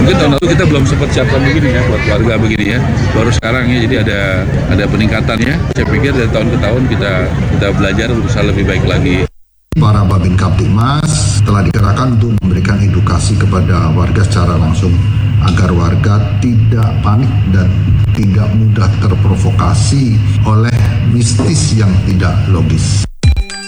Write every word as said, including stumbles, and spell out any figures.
Mungkin tahun lalu kita belum sempat siapkan begini ya buat warga begini ya. Baru sekarang ya, jadi ada ada peningkatan ya. Saya pikir dari tahun ke tahun kita kita belajar berusaha lebih baik lagi. Para Babin Kamtipmas telah dikerahkan untuk memberikan edukasi kepada warga secara langsung agar warga tidak panik dan tidak mudah terprovokasi oleh mistis yang tidak logis.